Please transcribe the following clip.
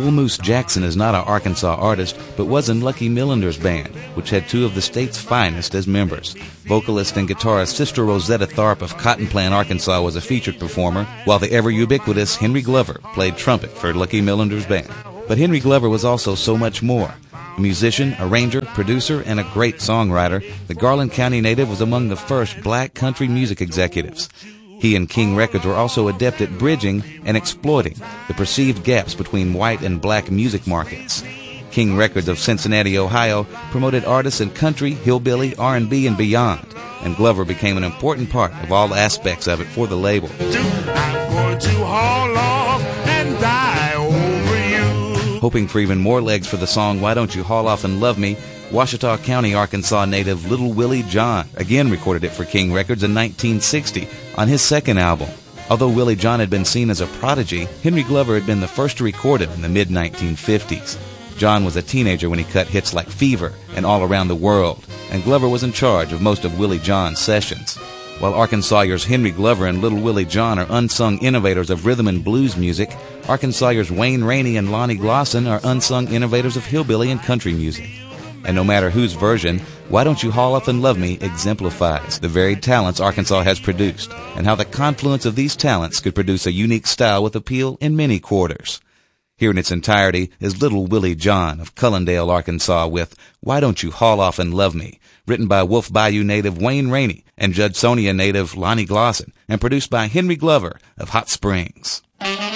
Bull Moose Jackson is not an Arkansas artist, but was in Lucky Millender's band, which had two of the state's finest as members. Vocalist and guitarist Sister Rosetta Tharpe of Cotton Plant, Arkansas was a featured performer, while the ever-ubiquitous Henry Glover played trumpet for Lucky Millender's band. But Henry Glover was also so much more. A musician, arranger, producer, and a great songwriter, the Garland County native was among the first black country music executives. He and King Records were also adept at bridging and exploiting the perceived gaps between white and black music markets. King Records of Cincinnati, Ohio, promoted artists in country, hillbilly, R&B, and beyond, and Glover became an important part of all aspects of it for the label. I'm going to haul off and die over you. Hoping for even more legs for the song Why Don't You Haul Off and Love Me, Ouachita County, Arkansas native Little Willie John again recorded it for King Records in 1960 on his second album. Although Willie John had been seen as a prodigy, Henry Glover had been the first to record him in the mid-1950s. John was a teenager when he cut hits like Fever and All Around the World, and Glover was in charge of most of Willie John's sessions. While Arkansasiers Henry Glover and Little Willie John are unsung innovators of rhythm and blues music, Arkansasiers Wayne Rainey and Lonnie Glosson are unsung innovators of hillbilly and country music. And no matter whose version, Why Don't You Haul Off and Love Me exemplifies the varied talents Arkansas has produced, and how the confluence of these talents could produce a unique style with appeal in many quarters. Here in its entirety is Little Willie John of Cullendale, Arkansas with Why Don't You Haul Off and Love Me, written by Wolf Bayou native Wayne Rainey and Judsonia native Lonnie Glosson, and produced by Henry Glover of Hot Springs.